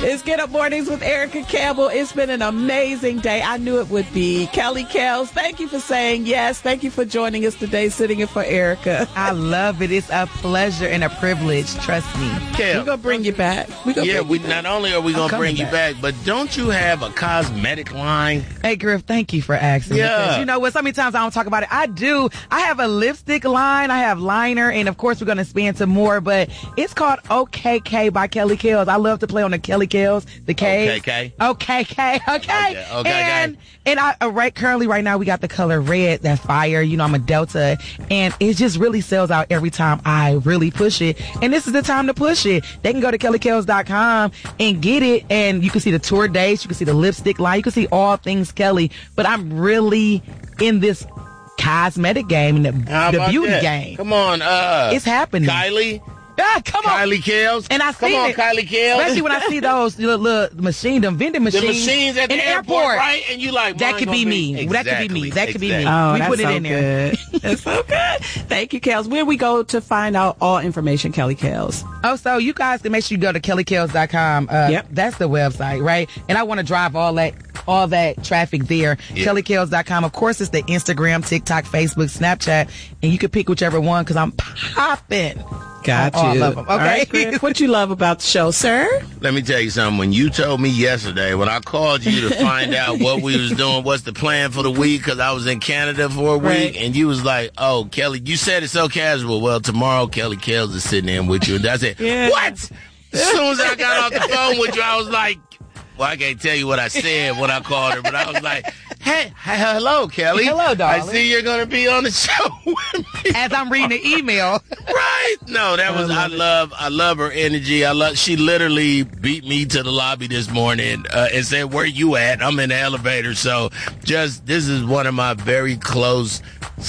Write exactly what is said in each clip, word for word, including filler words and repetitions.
It's Get Up Mornings with Erica Campbell. It's been an amazing day. I knew it would be. Kelly Kels, thank you for saying yes. Thank you for joining us today, sitting in for Erica. I love it. It's a pleasure and a privilege. Trust me. Kel, we're going to bring you back. We gonna yeah, we you not only are we going to bring you back. back, but don't you have a cosmetic line? Hey, Griff, thank you for asking. Yeah. Because you know what? So many times I don't talk about it. I do. I have a lipstick line. I have liner. And, of course, we're going to expand some more. But it's called O K K by Kelly Kels. I love to play on the Kelly Kels, the K. O K K. O K K. Okay. Okay. Okay. And, and I, uh, right, currently right now we got the color red, that fire. You know, I'm a Delta. And it just really sells out every time I really push it. And this is the time to push it. They can go to kelly kels dot com and get it. And you can see the tour dates. You can see the lipstick line. You can see all things Kelly. But I'm really in this cosmetic game and the, the beauty that? game. Come on. Uh, it's happening. Kylie. Ah, come on. Kylie Kels. And I Come on, it. Kylie Kels. Especially when I see those little, little machine, them vending machines. The machines at the, the airport, airport, right? And you like, that could be me. Exactly. That could be me. That could exactly. be me. Oh, we that's put it so in there. Good. That's so good. Thank you, Kels. Where we go to find out all information, Kelly Kels? Oh, so you guys can make sure you go to kelly kels dot com. Uh, yep. That's the website, right? And I want to drive all that all that traffic there. Yep. kelly kels dot com. Of course, it's the Instagram, TikTok, Facebook, Snapchat, and you can pick whichever one because I'm popping. Got all you. Of them. Okay. All right, Griff, what you love about the show, sir? Let me tell you something. When you told me yesterday, when I called you to find out what we was doing, what's the plan for the week, because I was in Canada for a week, right. and you was like, oh, Kelly, you said it so casual. Well, tomorrow Kelly Kels is sitting in with you. And that's it. Yeah. What? As soon as I got off the phone with you, I was like, well, I can't tell you what I said when I called her, but I was like, hey, hello, Kelly. Hello, darling. I see you're going to be on the show with me. As I'm reading the email. Right. No, that was, I love, I love, I love her energy. I love, she literally beat me to the lobby this morning uh, and said, where you at? I'm in the elevator. So just, this is one of my very close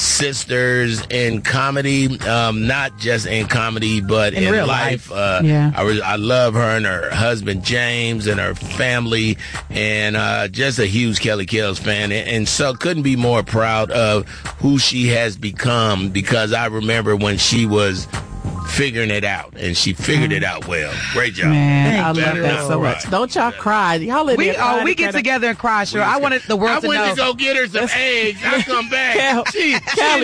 sisters in comedy, um, not just in comedy, but in, in real life. life. Uh, yeah. I, re- I love her and her husband, James, and her family, and uh, just a huge Kelly Kels fan. And, and so couldn't be more proud of who she has become, because I remember when she was figuring it out, and she figured it out well. Great job. Man, Thank I love you. that so Right. much. Don't y'all cry. Y'all in We there oh crying we get together and cry, sure. I wanted the world I to went know. to go get her some eggs. I come back. She,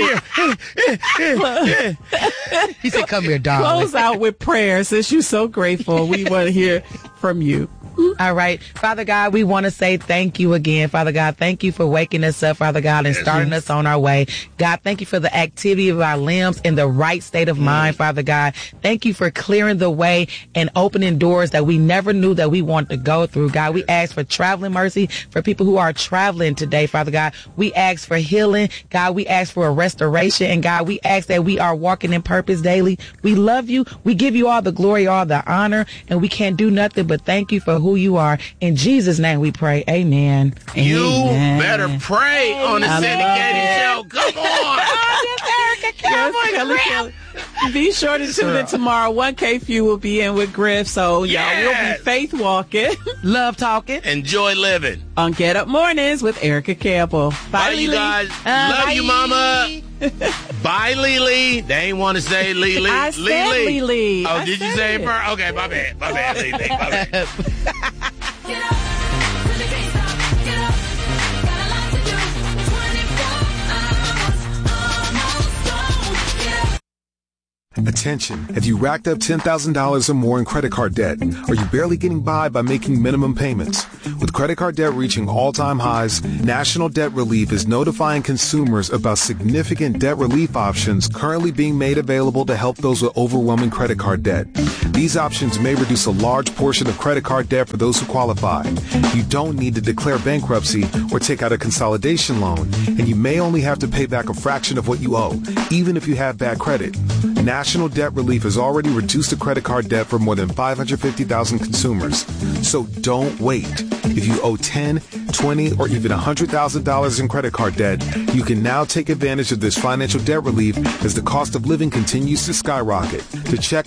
Kelly. He said, come here, darling. Close out with prayer since you're so grateful. We want to hear from you. All right. Father God, we want to say thank you again. Father God, thank you for waking us up, Father God, and starting us on our way. God, thank you for the activity of our limbs in the right state of mind, Father God. Thank you for clearing the way and opening doors that we never knew that we wanted to go through. God, we ask for traveling mercy for people who are traveling today, Father God. We ask for healing. God, we ask for a restoration. And God, we ask that we are walking in purpose daily. We love you. We give you all the glory, all the honor, and we can't do nothing but thank you for who you are. In Jesus' name we pray. Amen. You Amen. better pray on the I syndicated show. Come on. Yes, Kelly, Kelly. Be sure to tune in tomorrow. one K Few will be in with Griff, so y'all Yes. will be faith walking Love talking. Enjoy living. on Get Up Mornings with Erica Campbell. Bye, Bye, you Lily. guys. Uh, Love bye. you, mama. Bye, Lily. They ain't want to say Lily. I said Lily. Oh, I did you said say it it. first? Okay, my bad. My bad, Lily. My bad. Get up, till the can't stop. Get up, got a lot to do. twenty-four hours, almost gone. Get up. Attention. Have you racked up ten thousand dollars or more in credit card debt? Are you barely getting by by making minimum payments? With credit card debt reaching all-time highs, National Debt Relief is notifying consumers about significant debt relief options currently being made available to help those with overwhelming credit card debt. These options may reduce a large portion of credit card debt for those who qualify. You don't need to declare bankruptcy or take out a consolidation loan, and you may only have to pay back a fraction of what you owe, even if you have bad credit. National Debt Relief has already reduced the credit card debt for more than five hundred fifty thousand consumers. So don't wait. If you owe ten, twenty, or even one hundred thousand dollars in credit card debt, you can now take advantage of this financial debt relief as the cost of living continues to skyrocket. To check